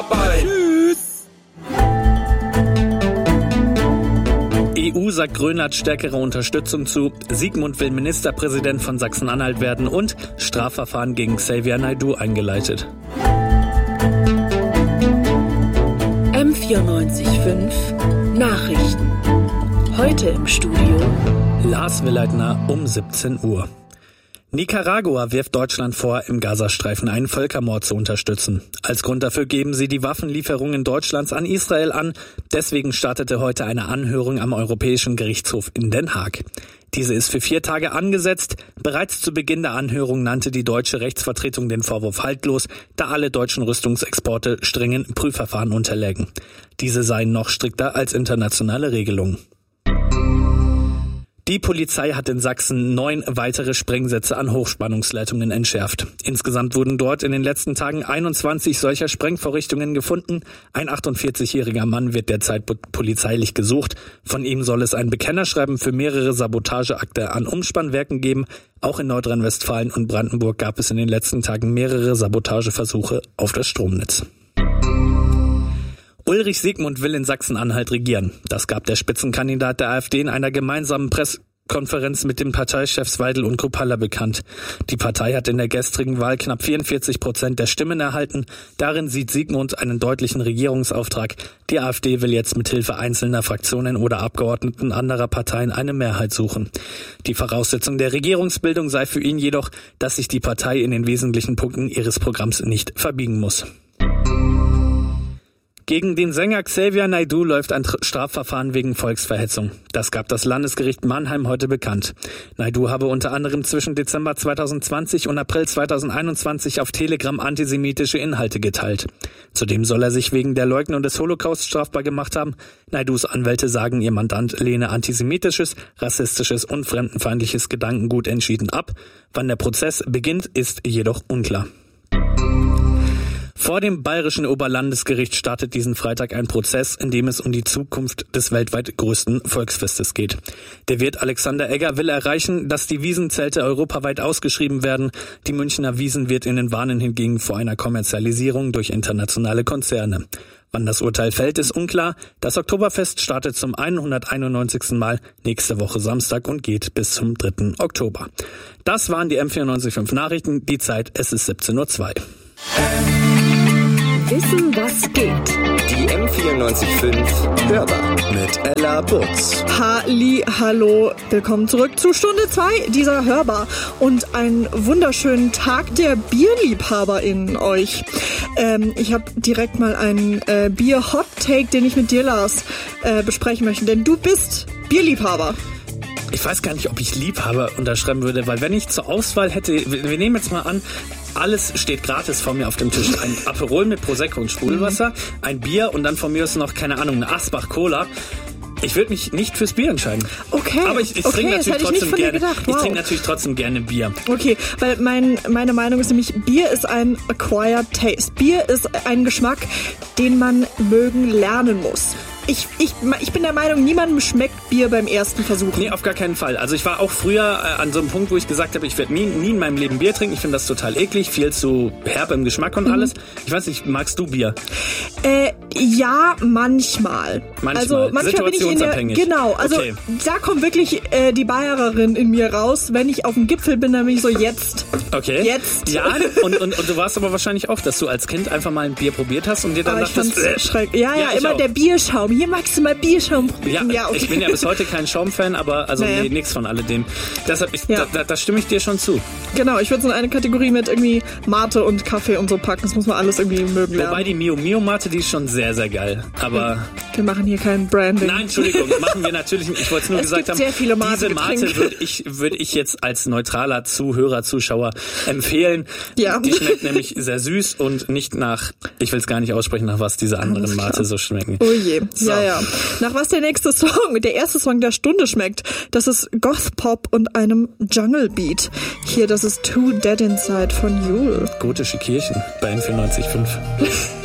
Tschüss. EU sagt Grönland stärkere Unterstützung zu, Sigmund will Ministerpräsident von Sachsen-Anhalt werden und Strafverfahren gegen Xavier Naidoo eingeleitet. M94.5 Nachrichten. Heute im Studio Lars Willeitner um 17 Uhr. Nicaragua wirft Deutschland vor, im Gazastreifen einen Völkermord zu unterstützen. Als Grund dafür geben sie die Waffenlieferungen Deutschlands an Israel an. Deswegen startete heute eine Anhörung am Europäischen Gerichtshof in Den Haag. Diese ist für 4 Tage angesetzt. Bereits zu Beginn der Anhörung nannte die deutsche Rechtsvertretung den Vorwurf haltlos, da alle deutschen Rüstungsexporte strengen Prüfverfahren unterlägen. Diese seien noch strikter als internationale Regelungen. Die Polizei hat in Sachsen 9 weitere Sprengsätze an Hochspannungsleitungen entschärft. Insgesamt wurden dort in den letzten Tagen 21 solcher Sprengvorrichtungen gefunden. Ein 48-jähriger Mann wird derzeit polizeilich gesucht. Von ihm soll es ein Bekennerschreiben für mehrere Sabotageakte an Umspannwerken geben. Auch in Nordrhein-Westfalen und Brandenburg gab es in den letzten Tagen mehrere Sabotageversuche auf das Stromnetz. Ulrich Sigmund will in Sachsen-Anhalt regieren. Das gab der Spitzenkandidat der AfD in einer gemeinsamen Pressekonferenz mit den Parteichefs Weidel und Kruppalla bekannt. Die Partei hat in der gestrigen Wahl knapp 44% der Stimmen erhalten. Darin sieht Sigmund einen deutlichen Regierungsauftrag. Die AfD will jetzt mit Hilfe einzelner Fraktionen oder Abgeordneten anderer Parteien eine Mehrheit suchen. Die Voraussetzung der Regierungsbildung sei für ihn jedoch, dass sich die Partei in den wesentlichen Punkten ihres Programms nicht verbiegen muss. Gegen den Sänger Xavier Naidoo läuft ein Strafverfahren wegen Volksverhetzung. Das gab das Landesgericht Mannheim heute bekannt. Naidoo habe unter anderem zwischen Dezember 2020 und April 2021 auf Telegram antisemitische Inhalte geteilt. Zudem soll er sich wegen der Leugnung des Holocaust strafbar gemacht haben. Naidoos Anwälte sagen, ihr Mandant lehne antisemitisches, rassistisches und fremdenfeindliches Gedankengut entschieden ab. Wann der Prozess beginnt, ist jedoch unklar. Vor dem Bayerischen Oberlandesgericht startet diesen Freitag ein Prozess, in dem es um die Zukunft des weltweit größten Volksfestes geht. Der Wirt Alexander Egger will erreichen, dass die Wiesenzelte europaweit ausgeschrieben werden. Die Münchner Wiesenwirtinnen warnen hingegen vor einer Kommerzialisierung durch internationale Konzerne. Wann das Urteil fällt, ist unklar. Das Oktoberfest startet zum 191. Mal nächste Woche Samstag und geht bis zum 3. Oktober. Das waren die M94.5 Nachrichten. Die Zeit, es ist 17:02 Uhr. Wissen, was geht. Die M94.5 Hörbar mit Ella Butz. Hallo, willkommen zurück zu Stunde 2 dieser Hörbar und einen wunderschönen Tag der BierliebhaberInnen euch. Ich habe direkt mal einen Bier-Hot-Take, den ich mit dir, Lars, besprechen möchte, denn du bist Bierliebhaber. Ich weiß gar nicht, ob ich Liebhaber unterschreiben würde, weil wenn ich zur Auswahl hätte, wir nehmen jetzt mal an, alles steht gratis vor mir auf dem Tisch. Ein Aperol mit Prosecco und Sprudelwasser, ein Bier und dann von mir aus noch, keine Ahnung, eine Asbach Cola. Ich würde mich nicht fürs Bier entscheiden. Okay. Aber ich trinke natürlich trotzdem gerne. Wow. Ich trinke natürlich trotzdem gerne Bier. Okay, weil meine Meinung ist nämlich, Bier ist ein acquired taste. Bier ist ein Geschmack, den man mögen lernen muss. Ich bin der Meinung, niemandem schmeckt Bier beim ersten Versuch. Nee, auf gar keinen Fall. Also ich war auch früher an so einem Punkt, wo ich gesagt habe, ich werde nie in meinem Leben Bier trinken. Ich finde das total eklig, viel zu herb im Geschmack und alles. Ich weiß nicht, magst du Bier? Ja, manchmal. Also manchmal bin ich genau, also okay. Da kommt wirklich die Bayererin in mir raus. Wenn ich auf dem Gipfel bin, dann bin ich so jetzt. Okay. Jetzt. Ja, und du warst aber wahrscheinlich auch, dass du als Kind einfach mal ein Bier probiert hast und dir dann dachtest, ja, immer auch. Der Bierschaum. Hier magst du mal Bierschaum probieren. Ja, okay. Ich bin ja bis heute kein Schaumfan, aber nee, nichts von alledem. Deshalb, da stimme ich dir schon zu. Genau, ich würde es in eine Kategorie mit irgendwie Mate und Kaffee und so packen. Das muss man alles irgendwie mögen lernen. Wobei die Mio Mate, die ist schon sehr, sehr geil. Aber wir machen hier kein Branding. Nein, Entschuldigung, machen wir natürlich nicht. Ich wollte es nur gesagt haben, sehr viele diese Mate würde ich jetzt als neutraler Zuschauer empfehlen. Ja. Die schmeckt nämlich sehr süß und nicht nach, ich will es gar nicht aussprechen, nach was diese anderen Mate so schmecken. Oh je. So. Ja. Nach was der nächste Song, der erste Song der Stunde schmeckt, das ist Goth Pop und einem Jungle Beat. Hier, das ist Too Dead Inside von Jule. Gotische Kirchen bei M94.5.